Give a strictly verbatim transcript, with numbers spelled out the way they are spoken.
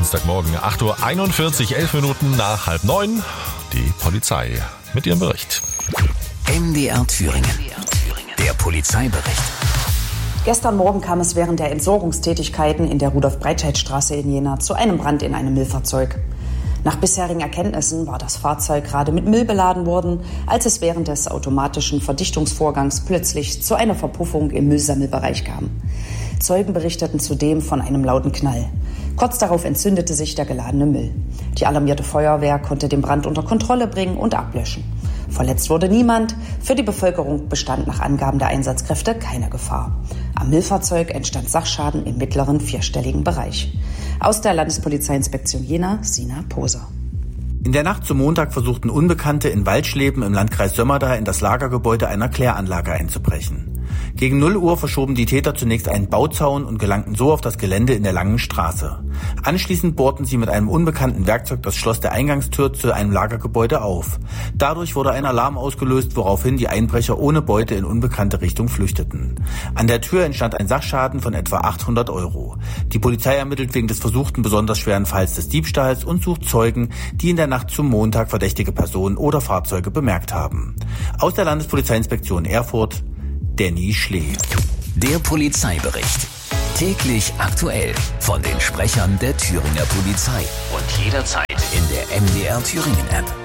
Dienstagmorgen, acht Uhr einundvierzig, elf Minuten nach halb neun. Die Polizei mit ihrem Bericht. M D R Thüringen. Der Polizeibericht. Gestern Morgen kam es während der Entsorgungstätigkeiten in der Rudolf-Breitscheid-Straße in Jena zu einem Brand in einem Müllfahrzeug. Nach bisherigen Erkenntnissen war das Fahrzeug gerade mit Müll beladen worden, als es während des automatischen Verdichtungsvorgangs plötzlich zu einer Verpuffung im Müllsammelbereich kam. Zeugen berichteten zudem von einem lauten Knall. Kurz darauf entzündete sich der geladene Müll. Die alarmierte Feuerwehr konnte den Brand unter Kontrolle bringen und ablöschen. Verletzt wurde niemand. Für die Bevölkerung bestand nach Angaben der Einsatzkräfte keine Gefahr. Am Müllfahrzeug entstand Sachschaden im mittleren vierstelligen Bereich. Aus der Landespolizeiinspektion Jena, Sina Poser. In der Nacht zum Montag versuchten Unbekannte in Waldschleben im Landkreis Sömmerda in das Lagergebäude einer Kläranlage einzubrechen. Gegen null Uhr verschoben die Täter zunächst einen Bauzaun und gelangten so auf das Gelände in der Langen Straße. Anschließend bohrten sie mit einem unbekannten Werkzeug das Schloss der Eingangstür zu einem Lagergebäude auf. Dadurch wurde ein Alarm ausgelöst, woraufhin die Einbrecher ohne Beute in unbekannte Richtung flüchteten. An der Tür entstand ein Sachschaden von etwa achthundert Euro. Die Polizei ermittelt wegen des versuchten besonders schweren Falls des Diebstahls und sucht Zeugen, die in der Nacht zum Montag verdächtige Personen oder Fahrzeuge bemerkt haben. Aus der Landespolizeiinspektion Erfurt, Danny Schlee. Der Polizeibericht. Täglich aktuell von den Sprechern der Thüringer Polizei und jederzeit in der M D R Thüringen App.